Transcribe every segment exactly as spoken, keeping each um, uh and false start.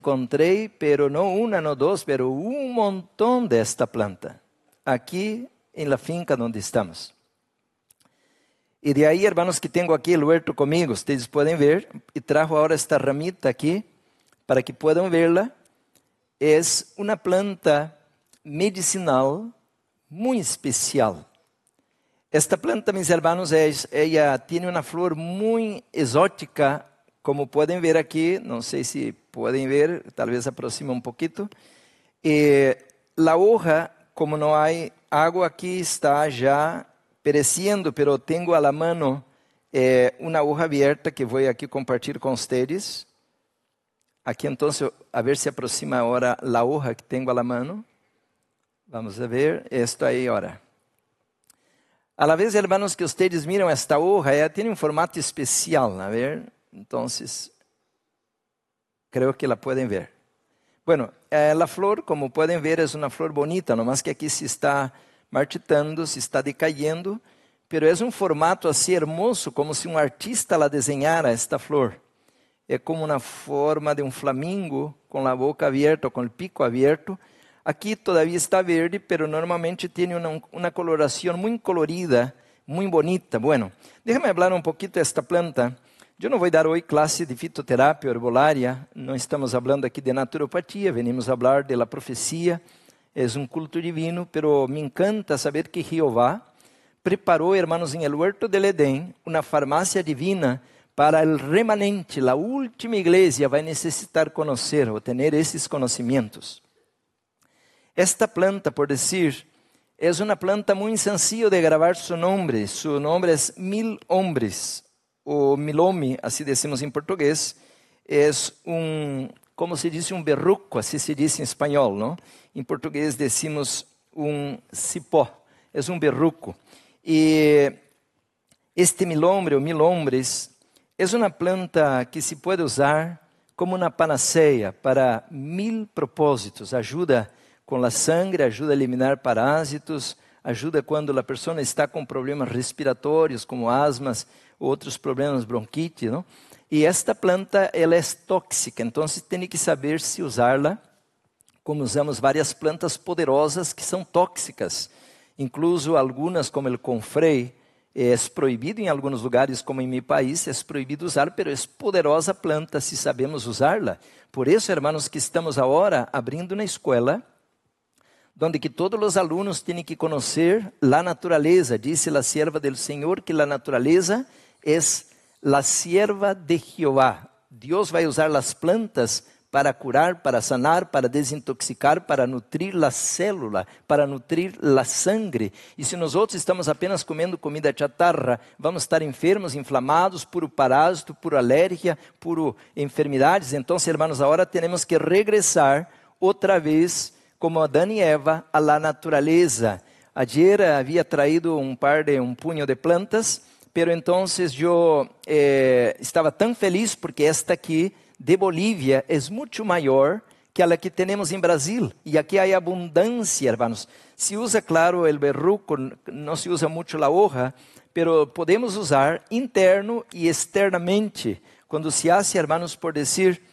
encontrei, pero no una, no dos, pero un montón de esta planta, aquí en la finca donde estamos. Y de ahí, hermanos, que tengo aquí el huerto conmigo, ustedes pueden ver, y trajo ahora esta ramita aquí, para que puedan verla. Es una planta medicinal muy especial. Esta planta, mis hermanos, es, ella tiene una flor muy exótica, como pueden ver aquí, no sé si pueden ver, tal vez aproxima un poquito. Eh, la hoja, como no hay agua aquí, está ya pereciendo, pero tengo a la mano eh, una hoja abierta que voy aquí a compartir con ustedes. Aquí entonces, a ver si aproxima ahora la hoja que tengo a la mano. Vamos a ver, esto ahí ahora. A la vez, hermanos, que ustedes miran esta hoja, ella tiene un formato especial, a ver, entonces, creo que la pueden ver. Bueno, eh, la flor, como pueden ver, es una flor bonita, nomás que aquí se está marchitando, se está decayendo, pero es un formato así hermoso, como si un artista la desenhara, esta flor. É como na forma de um flamingo, com a boca aberta, com o pico aberto. Aqui todavía está verde, pero normalmente tem uma, uma coloração muito colorida, muito bonita. Bueno, déjame hablar um pouquinho desta planta. Eu não vou dar hoje classe de fitoterapia herbolária, não estamos falando aqui de naturopatia, venimos a falar de la profecia, é um culto divino, pero me encanta saber que Jeová preparou, hermanos, em el huerto del Edén, uma farmácia divina para o remanente, a última igreja vai necessitar conhecer ou ter esses conhecimentos. Esta planta, por dizer, é uma planta muito sencilla de gravar seu nome. Seu nome é mil hombres, ou milome, assim decimos em português. É um, como se diz, um berruco, assim se diz em espanhol, não? Em português decimos um cipó, é um berruco. E este milombre, ou mil hombres, é uma planta que se pode usar como uma panaceia para mil propósitos. Ajuda com a sangue, ajuda a eliminar parásitos, ajuda quando a pessoa está com problemas respiratórios, como asmas, outros problemas, bronquite, não? E esta planta, ela é tóxica, então tem que saber se usá-la, como usamos várias plantas poderosas que são tóxicas, incluso algumas como o confrei. É proibido em alguns lugares, como em meu país, é proibido usar, mas é poderosa planta se sabemos usá-la. Por isso, hermanos, que estamos agora abrindo uma escola, onde que todos os alunos têm que conhecer a natureza. Disse a sierva do Senhor que a natureza é a sierva de Jeová. Deus vai usar as plantas para curar, para sanar, para desintoxicar, para nutrir a célula, para nutrir a sangre. E se nós outros estamos apenas comendo comida chatarra, vamos estar enfermos, inflamados, por parásito, por alergia, por enfermidades. Então, hermanos, agora temos que regressar outra vez, como Adão e Eva, à la natureza. Ayer havia traído um par de, um punho de plantas, pero entonces eu eh, estava tão feliz porque esta aqui, de Bolívia é muito maior que a que temos em Brasil. E aqui há abundância, hermanos. Se usa, claro, o berruco, não se usa muito a hoja, pero podemos usar interno e externamente. Quando se hace, hermanos, por dizer,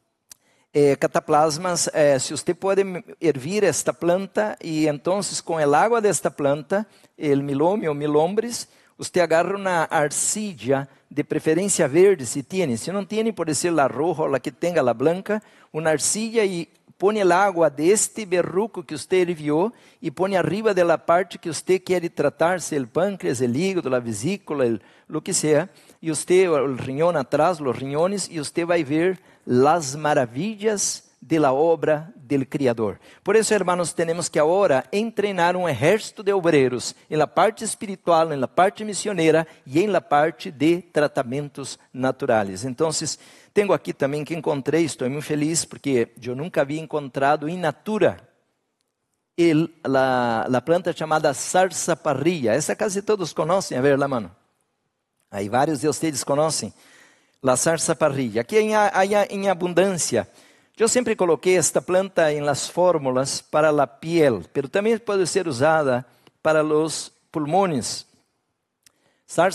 eh, cataplasmas, eh, se você pode hervir esta planta e então com o água desta planta, o milome ou milombres, você agarra uma arcilla, de preferência verde, se tem. Se não tem, pode ser la roja ou la que tenha la blanca, uma arcilla e põe a água deste berruco que você herviu e põe arriba de la parte que você quer tratar, se o pâncreas, o hígado, a vesícula, el, lo que seja, e você, o riñón atrás, os riñones, e você vai ver las maravilhas de la obra del Criador. Por isso, hermanos, temos que agora entrenar um exército de obreiros em la parte espiritual, em la parte missioneira e em la parte de tratamentos naturais. Então, tenho aqui também que encontrei, estou muito feliz porque eu nunca havia encontrado em natura el, la, la planta chamada sarsaparilla. Essa quase todos conhecem, a ver lá, mano. Aí vários de vocês conhecem la sarsaparilla. Aqui em, em abundância. Eu sempre coloquei esta planta em las fórmulas para a piel, pero também pode ser usada para os pulmões.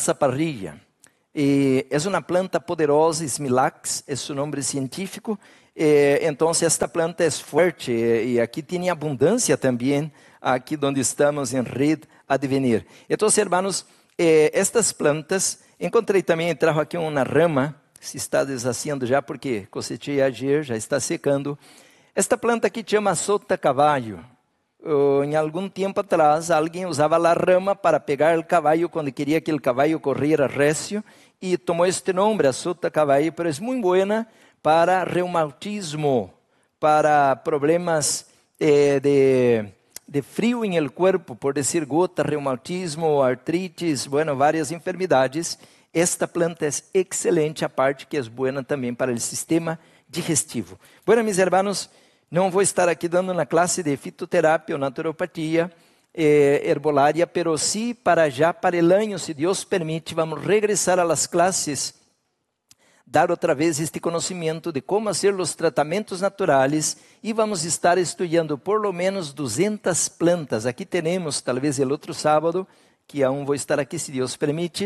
Sarsaparilla. É uma planta poderosa, Smilax, é seu nome científico. Eh, então, esta planta é forte e aqui tem abundância também, aqui onde estamos em Red Advenir. Então, hermanos, eh, estas plantas, encontrei também, trago aqui uma rama, se está deshaciendo já, porque cosechei ayer, já está secando. Esta planta aqui chama sota cavallo. Uh, em algum tempo atrás, alguém usava a rama para pegar o cavalo quando queria que o cavalo corriera recio, e tomou este nome, a sota cavallo, pero é muito buena para reumatismo, para problemas eh, de, de frio en el cuerpo, por decir gota, reumatismo, artritis, bueno, várias enfermidades. Esta planta é excelente, a parte que é boa também para o sistema digestivo. Bueno, mis hermanos, não vou estar aqui dando uma classe de fitoterapia ou naturopatia eh, herbolaria, pero sí para já para el año, se Deus permite, vamos regressar a las classes, dar outra vez este conhecimento de como fazer os tratamentos naturais, e vamos estar estudando por lo menos duzentas plantas. Aqui temos, talvez el outro sábado, que aún vou estar aqui, se Deus permite,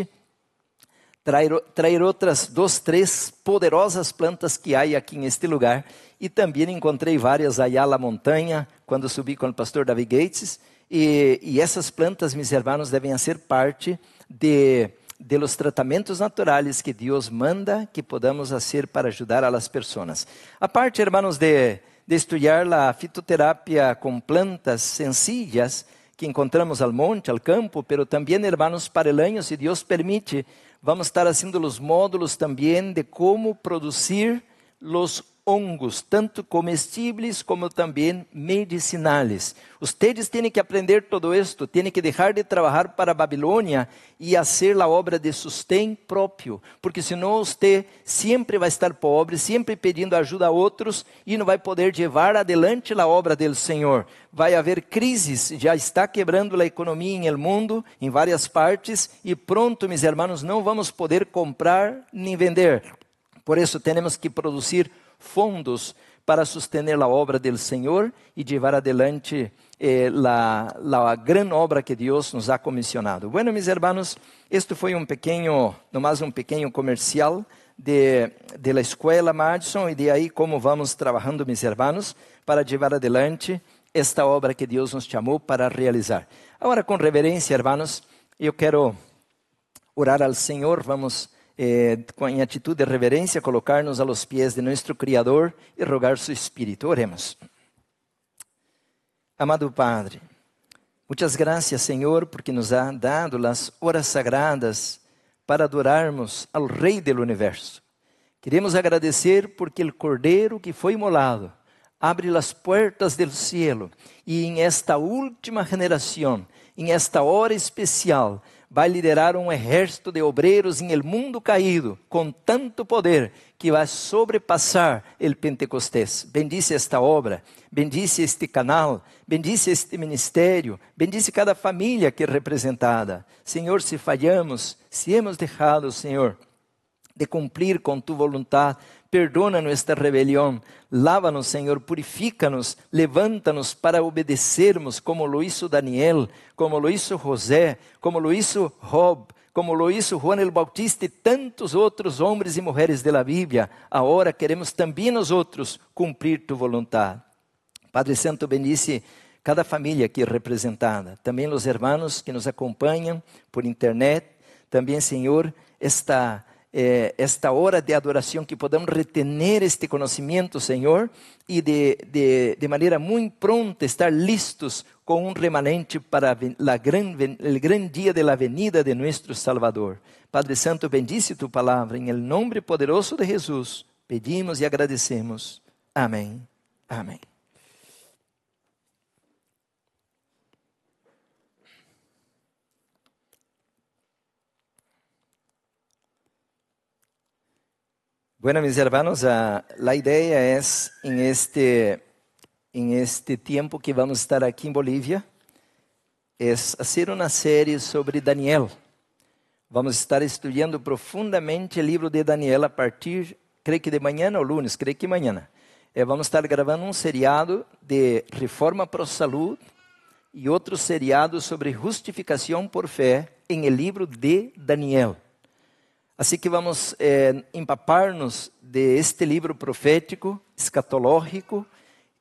trair, trair outras duas, três poderosas plantas que há aqui neste lugar. E também encontrei várias allá na montanha, quando subi com o pastor David Gates, e, e essas plantas, meus irmãos, devem ser parte de, de los tratamentos naturais que Deus manda que podamos fazer para ajudar a las pessoas. A parte, irmãos, de, de estudar a fitoterapia com plantas sencillas, que encontramos al monte, al campo, pero também, irmãos, para el año, se Deus permite, vamos estar haciendo los módulos também de como producir los hongos, tanto comestíveis como também medicinais. Ustedes têm que aprender todo esto, têm que deixar de trabalhar para a Babilônia e fazer a obra de sustento próprio, porque senão você sempre vai estar pobre, sempre pedindo ajuda a outros e não vai poder levar adelante a obra do Senhor. Vai haver crises, já está quebrando a economia em el mundo, em várias partes, e pronto, meus irmãos, não vamos poder comprar nem vender. Por isso, temos que produzir fondos para sostener a obra do Senhor e levar adelante eh, la, la gran obra que Deus nos ha comissionado. Bueno, mis hermanos, este foi um pequeno, nomás um pequeno comercial de, de la escola Madison, e de aí como vamos trabalhando, mis hermanos, para levar adelante esta obra que Deus nos chamou para realizar. Agora, com reverência, hermanos, eu quero orar ao Senhor, vamos Eh, em atitude de reverência, colocar-nos a los pies de nuestro Criador e rogar su Espírito. Oremos. Amado Padre, muitas gracias, Senhor, porque nos ha dado las horas sagradas para adorarmos ao Rei del Universo. Queremos agradecer porque o Cordeiro que foi imolado abre las puertas del cielo, e em esta última generação, em esta hora especial, vai liderar um exército de obreiros em el mundo caído, com tanto poder, que vai sobrepassar el Pentecostés. Bendice esta obra, bendice este canal, bendice este ministério, bendice cada família que é representada. Senhor, se falhamos, se hemos deixado, Senhor, de cumprir com tu voluntade, perdona nuestra rebelião, lava-nos, Senhor, purifica-nos, levanta-nos para obedecermos, como lo hizo Daniel, como lo hizo José, como lo hizo Job, como lo hizo Juan el Bautista e tantos outros homens e mulheres da Bíblia. Agora queremos também nós outros cumprir tu vontade. Padre Santo, bendice cada família aqui representada, também os irmãos que nos acompanham por internet, também, Senhor, esta Eh, esta hora de adoração, que podamos retener este conhecimento, Senhor, e de, de, de maneira muito pronta estar listos com um remanente para la gran, el gran dia de la venida de nuestro Salvador. Padre Santo, bendice tu palavra, em el nome poderoso de Jesus, pedimos e agradecemos. Amém. Amém. Bueno, mis hermanos, uh, la idea es en este, en este tiempo que vamos a estar aquí en Bolivia, es hacer una serie sobre Daniel. Vamos a estar estudiando profundamente el libro de Daniel a partir, creio que de mañana o lunes, creio que mañana. Eh, vamos a estar gravando um seriado de Reforma Pro Salud e outro seriado sobre justificação por fé em el libro de Daniel. Assim que vamos eh, empapar-nos de este livro profético, escatológico,